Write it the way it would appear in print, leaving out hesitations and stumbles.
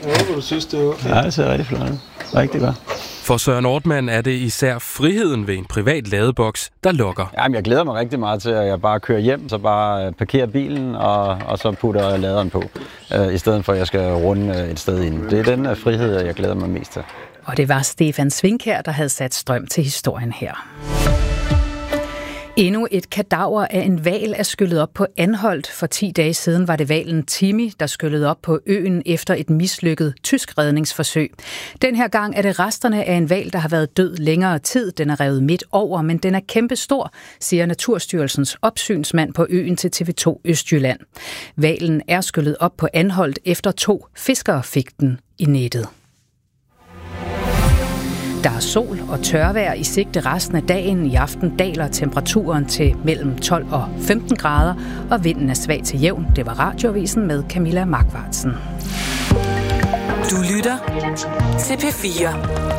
Jeg håber, du synes, det er okay. Ja, det ser rigtig flot ud. Rigtig godt. For Søren Ortmann er det især friheden ved en privat ladeboks, der lokker. Jamen, jeg glæder mig rigtig meget til, at jeg bare kører hjem, så bare parkerer bilen, og så putter laderen på, i stedet for, at jeg skal runde et sted ind. Det er den frihed, jeg glæder mig mest til. Og det var Stefan Svinkær, der havde sat strøm til historien her. Endnu et kadaver af en hval er skyllet op på Anholt. For 10 dage siden var det hvalen Timmy, der skyllede op på øen efter et mislykket tysk redningsforsøg. Den her gang er det resterne af en hval, der har været død længere tid. Den er revet midt over, men den er kæmpestor, siger Naturstyrelsens opsynsmand på øen til TV2 Østjylland. Hvalen er skyllet op på Anholt efter 2 fiskere fik den i nettet. Der er sol og tørvejr i sigte resten af dagen. I aften daler temperaturen til mellem 12 og 15 grader, og vinden er svag til jævn. Det var Radioavisen med Camilla Markvartsen. Du lytter til P4.